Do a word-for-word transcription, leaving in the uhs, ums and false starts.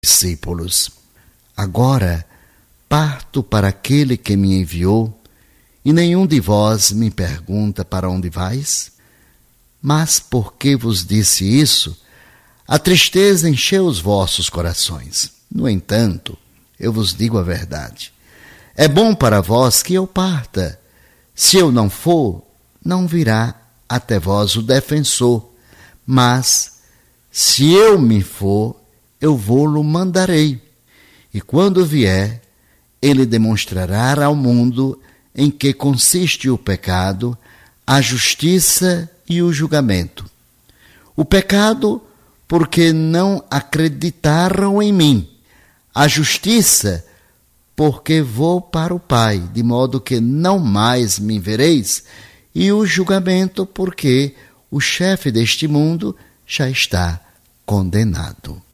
discípulos: agora parto para aquele que me enviou, e nenhum de vós me pergunta para onde vais? Mas porque vos disse isso, a tristeza encheu os vossos corações. No entanto, eu vos digo a verdade. É bom para vós que eu parta. Se eu não for, não virá até vós o defensor. Mas, se eu me for, eu vou-lo mandarei. E quando vier, ele demonstrará ao mundo em que consiste o pecado, a justiça e o julgamento. O pecado, porque não acreditaram em mim. A justiça, porque vou para o Pai, de modo que não mais me vereis. E o julgamento, porque o chefe deste mundo já está condenado.